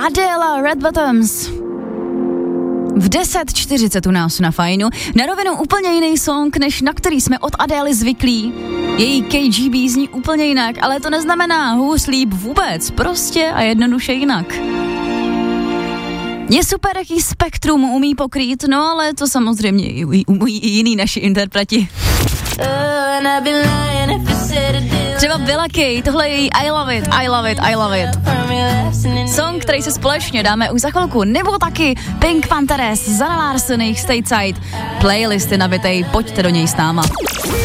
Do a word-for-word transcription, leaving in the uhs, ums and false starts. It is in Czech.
Adele, Red Bottoms. V deset čtyřicet u nás na Fajnu. Na rovinu úplně jiný song, než na který jsme od Adély zvyklí. Její K G B zní úplně jinak, ale to neznamená hůř líp vůbec. Prostě a jednoduše jinak. Je super, jaký spektrum umí pokrýt, no ale to samozřejmě umí i jiný naši interpreti. Třeba Bella Kay, tohle je její I love it, I love it, I love it. Song, který si společně dáme už za chvilku, nebo taky Pink Panthers, Zara Larsson, jejich Stateside. Playlisty nabitej, pojďte do něj s náma.